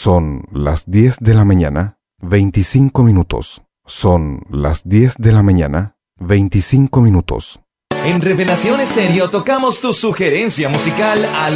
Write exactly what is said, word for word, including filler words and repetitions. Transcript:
Son las diez de la mañana, veinticinco minutos. Son las diez de la mañana, veinticinco minutos. En Revelación Estéreo tocamos tu sugerencia musical al